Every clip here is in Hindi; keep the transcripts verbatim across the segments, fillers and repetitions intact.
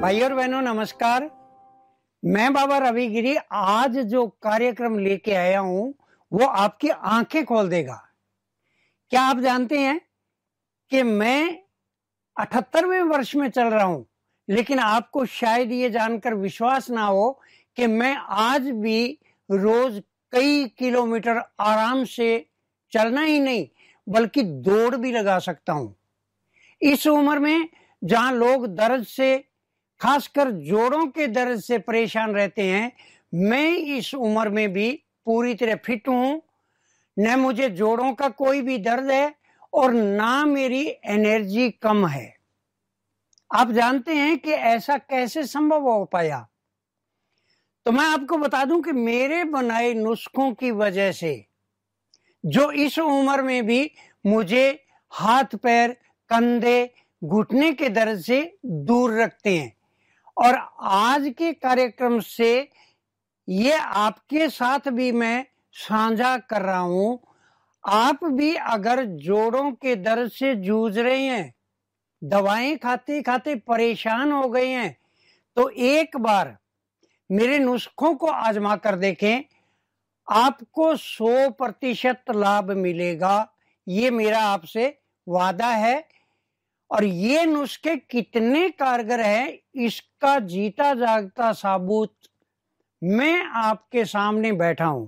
भाई और बहनों नमस्कार। मैं बाबा रवि गिरी आज जो कार्यक्रम लेके आया हूं वो आपकी आंखें खोल देगा। क्या आप जानते हैं कि मैं अठहत्तरवें वर्ष में चल रहा हूं, लेकिन आपको शायद ये जानकर विश्वास ना हो कि मैं आज भी रोज कई किलोमीटर आराम से चलना ही नहीं बल्कि दौड़ भी लगा सकता हूं। इस उम्र में जहां लोग दर्द से, खासकर जोड़ों के दर्द से परेशान रहते हैं, मैं इस उम्र में भी पूरी तरह फिट हूं। न मुझे जोड़ों का कोई भी दर्द है और ना मेरी एनर्जी कम है। आप जानते हैं कि ऐसा कैसे संभव हो पाया? तो मैं आपको बता दूं कि मेरे बनाए नुस्खों की वजह से जो इस उम्र में भी मुझे हाथ पैर, कंधे, घुटने के दर्द से दूर रखते हैं। और आज के कार्यक्रम से ये आपके साथ भी मैं साझा कर रहा हूं। आप भी अगर जोड़ों के दर्द से जूझ रहे हैं, दवाएं खाते खाते परेशान हो गए हैं, तो एक बार मेरे नुस्खों को आजमा कर देखें। आपको सौ प्रतिशत लाभ मिलेगा, ये मेरा आपसे वादा है। और ये नुस्खे कितने कारगर हैं इसका जीता जागता साबूत मैं आपके सामने बैठा हूं।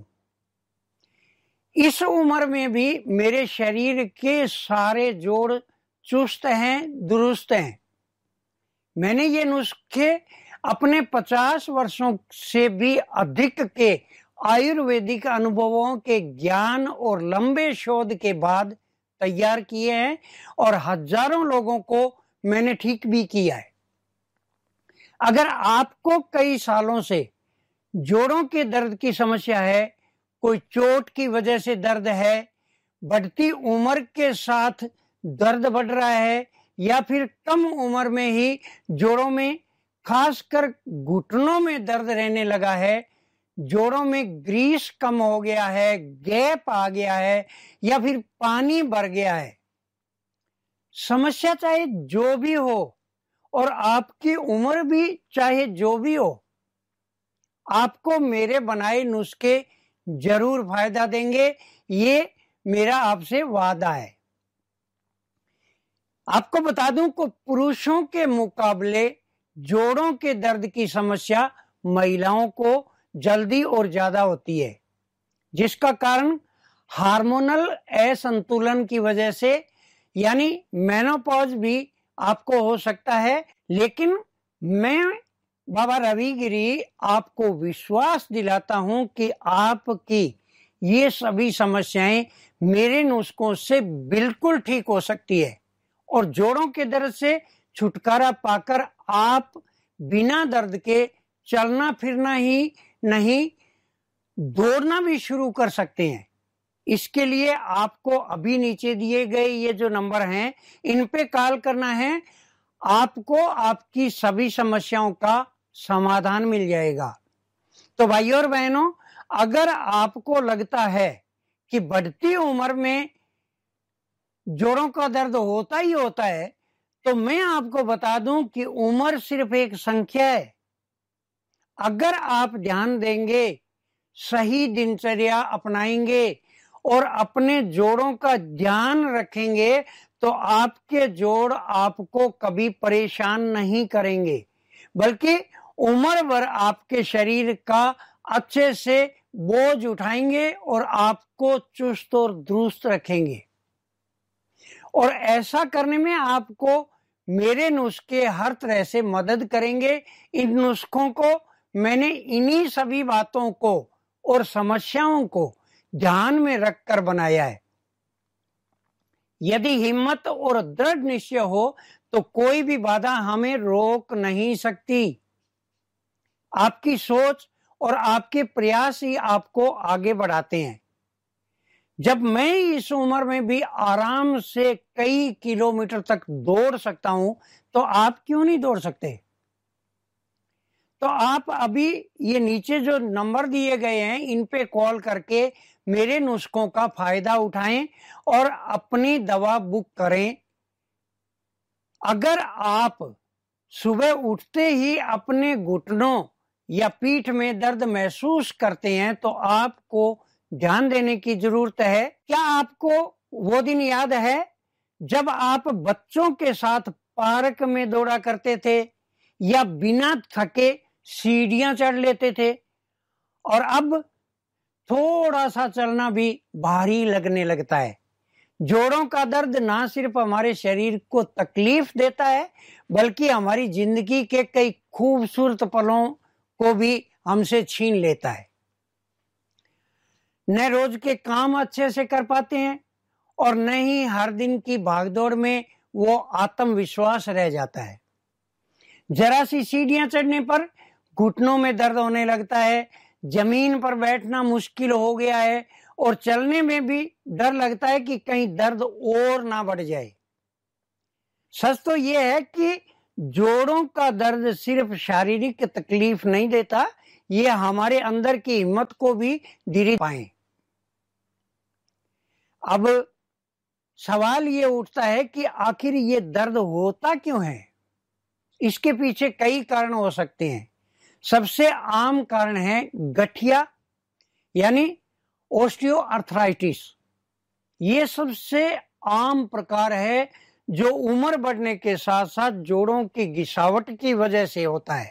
इस उम्र में भी मेरे शरीर के सारे जोड़ चुस्त हैं, दुरुस्त हैं। मैंने ये नुस्खे अपने पचास वर्षों से भी अधिक के आयुर्वेदिक अनुभवों के ज्ञान और लंबे शोध के बाद तैयार किए हैं और हजारों लोगों को मैंने ठीक भी किया है। अगर आपको कई सालों से जोड़ों के दर्द की समस्या है, कोई चोट की वजह से दर्द है, बढ़ती उम्र के साथ दर्द बढ़ रहा है, या फिर कम उम्र में ही जोड़ों में, खासकर घुटनों में दर्द रहने लगा है, जोड़ों में ग्रीस कम हो गया है, गैप आ गया है, या फिर पानी भर गया है, समस्या चाहे जो भी हो और आपकी उम्र भी चाहे जो भी हो, आपको मेरे बनाए नुस्खे जरूर फायदा देंगे, ये मेरा आपसे वादा है। आपको बता दूं कि पुरुषों के मुकाबले जोड़ों के दर्द की समस्या महिलाओं को जल्दी और ज्यादा होती है, जिसका कारण हार्मोनल असंतुलन की वजह से यानी मेनोपॉज भी आपको हो सकता है। लेकिन मैं बाबा रवि गिरी आपको विश्वास दिलाता हूं कि आपकी ये सभी समस्याएं मेरे नुस्खों से बिल्कुल ठीक हो सकती है और जोड़ों के दर्द से छुटकारा पाकर आप बिना दर्द के चलना फिरना ही नहीं, दौड़ना भी शुरू कर सकते हैं। इसके लिए आपको अभी नीचे दिए गए ये जो नंबर हैं, इन पे कॉल करना है। आपको आपकी सभी समस्याओं का समाधान मिल जाएगा। तो भाइयों और बहनों, अगर आपको लगता है कि बढ़ती उम्र में जोड़ों का दर्द होता ही होता है, तो मैं आपको बता दूं कि उम्र सिर्फ एक संख्या है। अगर आप ध्यान देंगे, सही दिनचर्या अपनाएंगे और अपने जोड़ों का ध्यान रखेंगे, तो आपके जोड़ आपको कभी परेशान नहीं करेंगे, बल्कि उम्र भर आपके शरीर का अच्छे से बोझ उठाएंगे और आपको चुस्त और दुरुस्त रखेंगे। और ऐसा करने में आपको मेरे नुस्खे हर तरह से मदद करेंगे। इन नुस्खों को मैंने इन्हीं सभी बातों को और समस्याओं को ध्यान में रखकर बनाया है। यदि हिम्मत और दृढ़ निश्चय हो तो कोई भी बाधा हमें रोक नहीं सकती। आपकी सोच और आपके प्रयास ही आपको आगे बढ़ाते हैं। जब मैं इस उम्र में भी आराम से कई किलोमीटर तक दौड़ सकता हूं, तो आप क्यों नहीं दौड़ सकते? तो आप अभी ये नीचे जो नंबर दिए गए हैं, इन पे कॉल करके मेरे नुस्खों का फायदा उठाएं और अपनी दवा बुक करें। अगर आप सुबह उठते ही अपने घुटनों या पीठ में दर्द महसूस करते हैं तो आपको ध्यान देने की जरूरत है। क्या आपको वो दिन याद है जब आप बच्चों के साथ पार्क में दौड़ा करते थे या बिना थके सीढ़ियां चढ़ लेते थे और अब थोड़ा सा चलना भी भारी लगने लगता है? जोड़ों का दर्द ना सिर्फ हमारे शरीर को तकलीफ देता है बल्कि हमारी जिंदगी के कई खूबसूरत पलों को भी हमसे छीन लेता है। न रोज के काम अच्छे से कर पाते हैं और न ही हर दिन की भागदौड़ में वो आत्मविश्वास रह जाता है। जरा सी सीढ़ियां चढ़ने पर घुटनों में दर्द होने लगता है, जमीन पर बैठना मुश्किल हो गया है और चलने में भी डर लगता है कि कहीं दर्द और ना बढ़ जाए। सच तो यह है कि जोड़ों का दर्द सिर्फ शारीरिक तकलीफ नहीं देता, यह हमारे अंदर की हिम्मत को भी धीरे पाए। अब सवाल ये उठता है कि आखिर ये दर्द होता क्यों है? इसके पीछे कई कारण हो सकते हैं। सबसे आम कारण है गठिया यानी ओस्टियोआर्थराइटिस। ये सबसे आम प्रकार है जो उम्र बढ़ने के साथ साथ जोड़ों की घिसावट की वजह से होता है।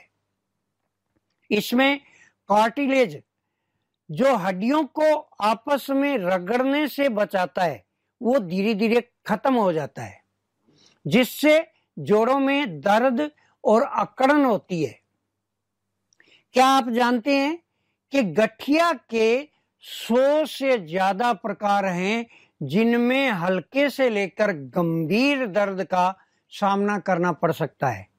इसमें कार्टिलेज जो हड्डियों को आपस में रगड़ने से बचाता है वो धीरे धीरे खत्म हो जाता है, जिससे जोड़ों में दर्द और अकड़न होती है। क्या आप जानते हैं कि गठिया के सौ से ज्यादा प्रकार हैं जिनमें हल्के से लेकर गंभीर दर्द का सामना करना पड़ सकता है।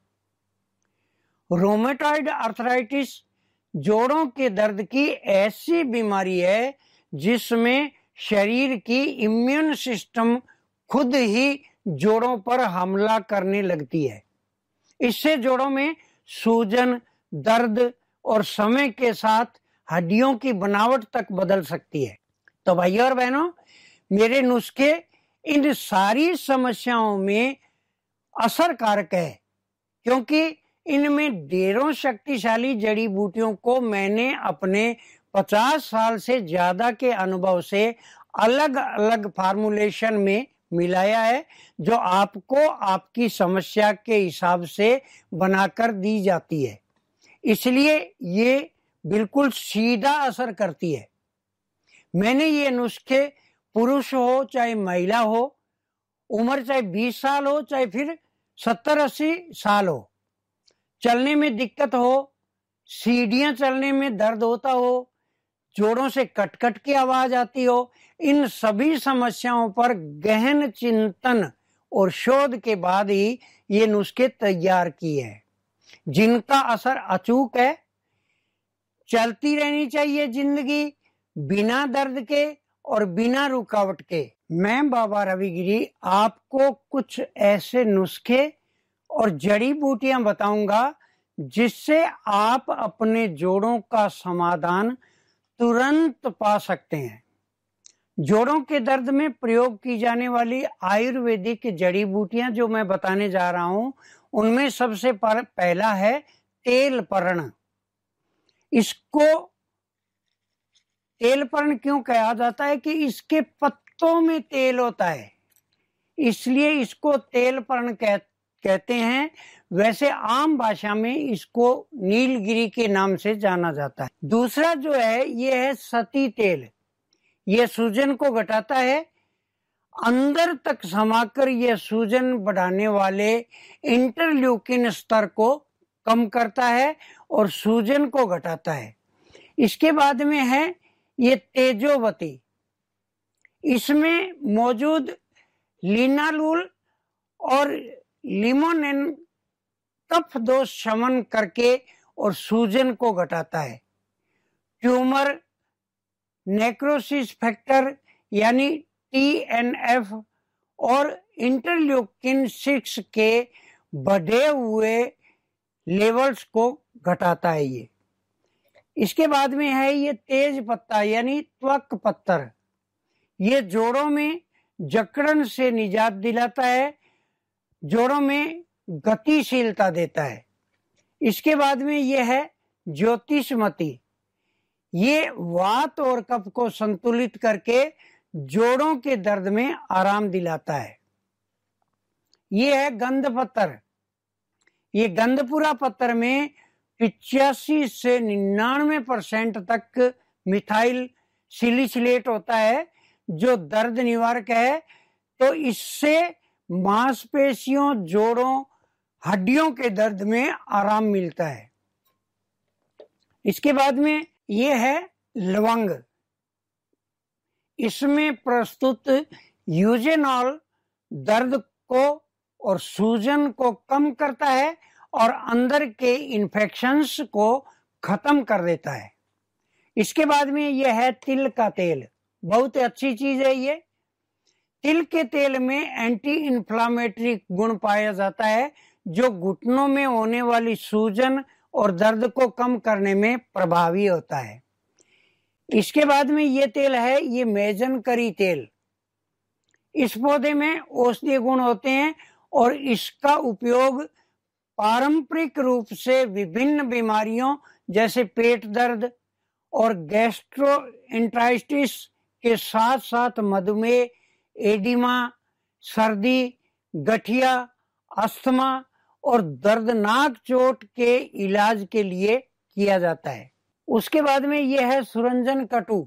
रोमेटॉइड आर्थराइटिस जोड़ों के दर्द की ऐसी बीमारी है जिसमें शरीर की इम्यून सिस्टम खुद ही जोड़ों पर हमला करने लगती है। इससे जोड़ों में सूजन, दर्द और समय के साथ हड्डियों की बनावट तक बदल सकती है। तो भाइयों और बहनों, मेरे नुस्खे इन सारी समस्याओं में असरकारक है क्योंकि इनमें ढेरों शक्तिशाली जड़ी बूटियों को मैंने अपने पचास साल से ज्यादा के अनुभव से अलग अलग फार्मूलेशन में मिलाया है जो आपको आपकी समस्या के हिसाब से बनाकर दी जाती है। इसलिए ये बिल्कुल सीधा असर करती है। मैंने ये नुस्खे पुरुष हो चाहे महिला हो, उम्र चाहे बीस साल हो चाहे फिर सत्तर अस्सी साल हो, चलने में दिक्कत हो, सीढ़ियां चलने में दर्द होता हो, जोड़ों से कटकट की आवाज आती हो, इन सभी समस्याओं पर गहन चिंतन और शोध के बाद ही ये नुस्खे तैयार किए हैं जिनका असर अचूक है। चलती रहनी चाहिए जिंदगी बिना दर्द के और बिना रुकावट के। मैं बाबा रविगिरी आपको कुछ ऐसे नुस्खे और जड़ी बूटियां बताऊंगा जिससे आप अपने जोड़ों का समाधान तुरंत पा सकते हैं। जोड़ों के दर्द में प्रयोग की जाने वाली आयुर्वेदिक जड़ी बूटियां जो मैं बताने जा रहा हूं उनमें सबसे पहला है तेल पर्ण। इसको तेल पर्ण क्यों कहा जाता है कि इसके पत्तों में तेल होता है, इसलिए इसको तेल पर्ण कह, कहते हैं। वैसे आम भाषा में इसको नीलगिरी के नाम से जाना जाता है। दूसरा जो है ये है सती तेल। ये सूजन को घटाता है, अंदर तक समाकर यह सूजन बढ़ाने वाले इंटरल्यूकिन स्तर को कम करता है और सूजन को घटाता है। इसके बाद में है ये तेजोवती। इसमें मौजूद लिनालूल और लिमोनिन कफ दोष शमन करके और सूजन को घटाता है। ट्यूमर नेक्रोसिस फैक्टर यानी टी एन एफ और इंटरल्यूकिन सिक्स के बढ़े हुए लेवल्स को घटाता है ये। इसके बाद में है ये तेज पत्ता यानी त्वक पत्तर। ये जोड़ों में जकड़न से निजात दिलाता है, जोड़ों में गतिशीलता देता है। इसके बाद में यह है ज्योतिषमती। ये वात और कफ को संतुलित करके जोड़ों के दर्द में आराम दिलाता है। ये है गंधपत्र। ये गंधपुरा पत्थर में पिचासी से निन्यानवे परसेंट तक मिथाइल सिलिसिलेट होता है जो दर्द निवारक है। तो इससे मांसपेशियों, जोड़ों, हड्डियों के दर्द में आराम मिलता है। इसके बाद में ये है लवंग। इसमें प्रस्तुत यूजेनॉल दर्द को और सूजन को कम करता है और अंदर के इन्फेक्शंस को खत्म कर देता है। इसके बाद में यह है तिल का तेल। बहुत अच्छी चीज है ये। तिल के तेल में एंटी इन्फ्लामेटरी गुण पाया जाता है जो घुटनों में होने वाली सूजन और दर्द को कम करने में प्रभावी होता है। इसके बाद में ये तेल है, ये मेजन करी तेल। इस पौधे में औषधीय गुण होते हैं और इसका उपयोग पारंपरिक रूप से विभिन्न बीमारियों जैसे पेट दर्द और गैस्ट्रोएंटेराइटिस के साथ साथ मधुमेह, एडिमा, सर्दी, गठिया, अस्थमा और दर्दनाक चोट के इलाज के लिए किया जाता है। उसके बाद में यह है सुरंजन कटु।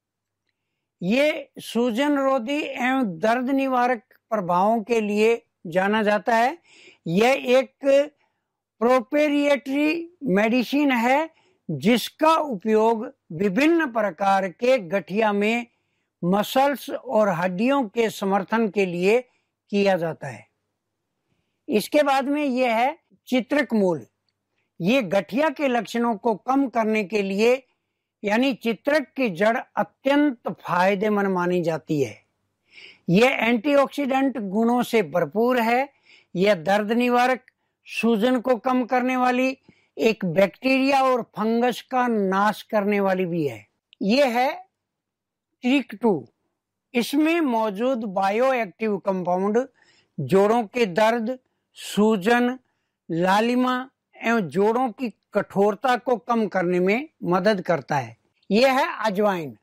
ये सूजन रोधी एवं दर्द निवारक प्रभावों के लिए जाना जाता है। यह एक प्रोपेरिएटरी मेडिसिन है जिसका उपयोग विभिन्न प्रकार के गठिया में मसल्स और हड्डियों के समर्थन के लिए किया जाता है। इसके बाद में यह है चित्रक मूल। ये गठिया के लक्षणों को कम करने के लिए यानी चित्रक की जड़ अत्यंत फायदेमंद मानी जाती है। यह एंटीऑक्सीडेंट गुणों से भरपूर है। यह दर्द निवारक, सूजन को कम करने वाली, एक बैक्टीरिया और फंगस का नाश करने वाली भी है। यह है ट्रिक टू। इसमें मौजूद बायो एक्टिव कंपाउंड जोड़ों के दर्द, सूजन, लालिमा एवं जोड़ों की कठोरता को कम करने में मदद करता है। यह है अजवाइन।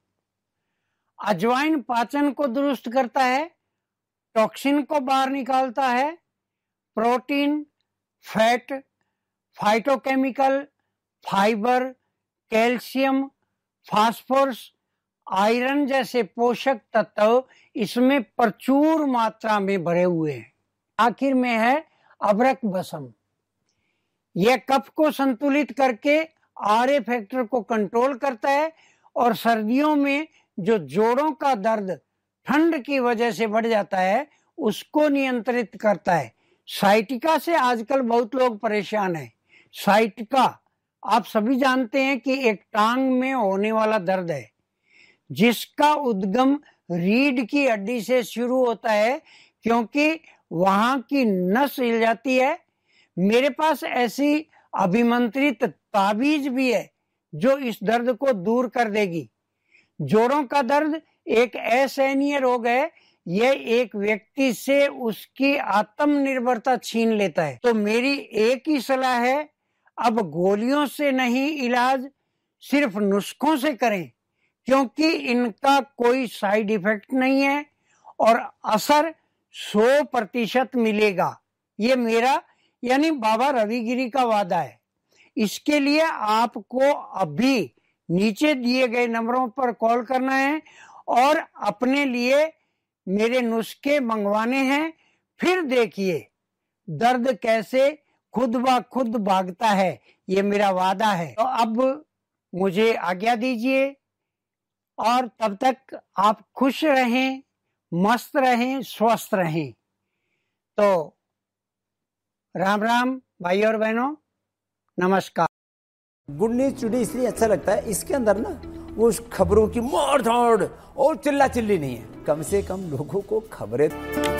अजवाइन पाचन को दुरुस्त करता है, टॉक्सिन को बाहर निकालता है, protein, fat, phytochemical, fibre, calcium, phosphorus, iron जैसे पोषक तत्व इसमें प्रचुर मात्रा में भरे हुए हैं। आखिर में है अबरक बसम। यह कफ को संतुलित करके आर ए फैक्टर को कंट्रोल करता है और सर्दियों में जो जोड़ों का दर्द ठंड की वजह से बढ़ जाता है उसको नियंत्रित करता है। साइटिका से आजकल बहुत लोग परेशान हैं। साइटिका आप सभी जानते हैं कि एक टांग में होने वाला दर्द है जिसका उद्गम रीढ़ की हड्डी से शुरू होता है क्योंकि वहां की नस हिल जाती है। मेरे पास ऐसी अभिमंत्रित ताबीज भी है जो इस दर्द को दूर कर देगी। जोड़ों का दर्द एक असहनीय रोग है। यह एक व्यक्ति से उसकी आत्मनिर्भरता छीन लेता है। तो मेरी एक ही सलाह है, अब गोलियों से नहीं इलाज सिर्फ नुस्खों से करें क्योंकि इनका कोई साइड इफेक्ट नहीं है और असर सौ प्रतिशत मिलेगा। ये मेरा यानी बाबा रविगिरी का वादा है। इसके लिए आपको अभी नीचे दिए गए नंबरों पर कॉल करना है और अपने लिए मेरे नुस्खे मंगवाने हैं। फिर देखिए दर्द कैसे खुद ब खुद भागता है। ये मेरा वादा है। तो अब मुझे आज्ञा दीजिए और तब तक आप खुश रहें, मस्त रहें, स्वस्थ रहें। तो राम राम भाई और बहनों, नमस्कार। गुड न्यूज टुडे इसलिए अच्छा लगता है, इसके अंदर ना वो खबरों की मोड़ तोड़ और चिल्ला चिल्ली नहीं है। कम से कम लोगों को खबरें